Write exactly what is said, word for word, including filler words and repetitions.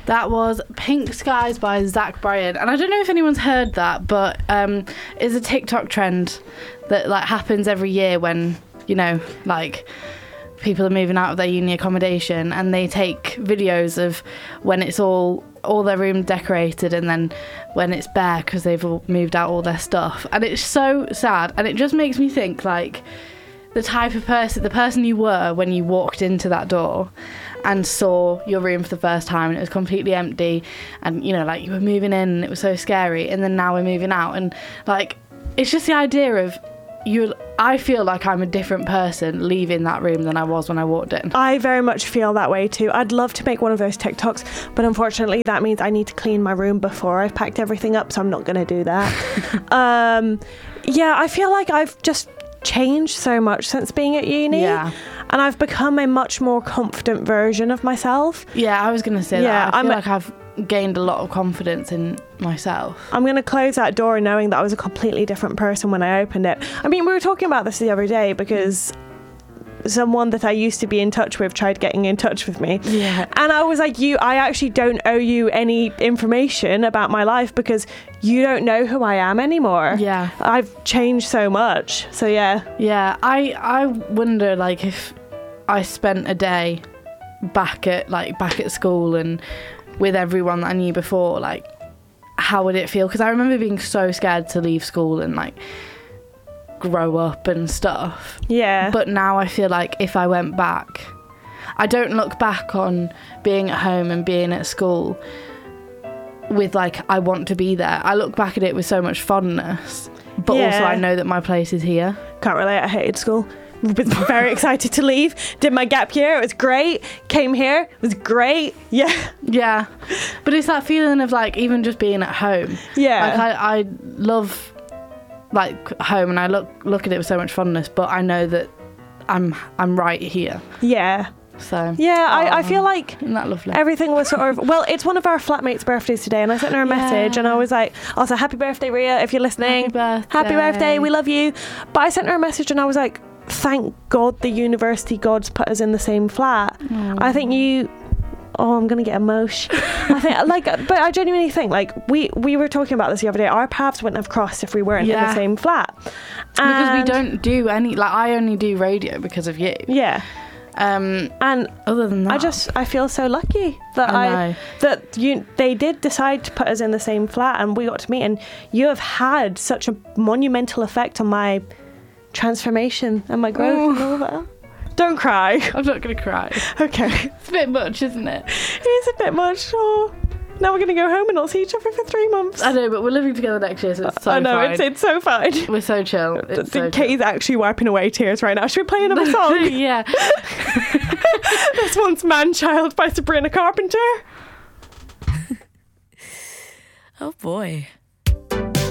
That was Pink Skies by Zach Bryan. And I don't know if anyone's heard that, but um, it's a TikTok trend that like happens every year when, you know, like people are moving out of their uni accommodation and they take videos of when it's all all their room decorated and then when it's bare because they've all moved out all their stuff. And it's so sad. And it just makes me think like the type of person, the person you were when you walked into that door and saw your room for the first time and it was completely empty and, you know, like you were moving in and it was so scary, and then now we're moving out and like it's just the idea of you. I feel like I'm a different person leaving that room than I was when I walked in. I very much feel that way too. I'd love to make one of those TikToks, but unfortunately that means I need to clean my room before I've packed everything up, so I'm not going to do that. um, yeah, I feel like I've just changed so much since being at uni. Yeah. And I've become a much more confident version of myself. Yeah, I was going to say Yeah, that. I feel I'm- like I've gained a lot of confidence in myself. I'm going to close that door knowing that I was a completely different person when I opened it. I mean, we were talking about this the other day because someone that I used to be in touch with tried getting in touch with me. Yeah. And I was like, you, I actually don't owe you any information about my life because you don't know who I am anymore. Yeah. I've changed so much. So yeah. Yeah, I I wonder like if I spent a day back at like back at school and with everyone that I knew before, like how would it feel? Because I remember being so scared to leave school and like grow up and stuff. Yeah. But now I feel like if I went back, I don't look back on being at home and being at school with like I want to be there. I look back at it with so much fondness, but Yeah. also I know that my place is here. Can't relate. I hated school. Was very excited to leave. Did my gap year. It was great. Came here. It was great. Yeah. Yeah, but it's that feeling of like even just being at home. Yeah. Like I, I love like home, and I look look at it with so much fondness. But I know that I'm I'm right here. Yeah. So Yeah. I, I Aw, feel like isn't that lovely? everything was sort of, well, it's one of our flatmates' birthdays today, and I sent her a message, Yeah. and I was like, also, happy birthday, Ria, if you're listening. Happy birthday. Happy birthday, we love you. But I sent her a message, and I was like, thank God the university gods put us in the same flat. Aw. I think you... Oh, I'm gonna get emotional. I think, like, but I genuinely think, like, we we were talking about this the other day. Our paths wouldn't have crossed if we weren't in Yeah. the same flat. Because we And- don't do any, like I only do radio because of you. Yeah, Um, and other than that, I just I feel so lucky that I I, know. that you they did decide to put us in the same flat, and we got to meet. And you have had such a monumental effect on my transformation and my growth and all that. Don't cry. I'm not gonna cry. Okay, It's a bit much, isn't it? it is a bit much. Oh. Now we're gonna go home and not see each other for three months. I know, but we're living together next year, so it's so I know fine. it's it's so fine. We're so chill. It's so chill. Katie's actually wiping away tears right now. Should we play another song? Yeah. This one's Man Child by Sabrina Carpenter. Oh boy.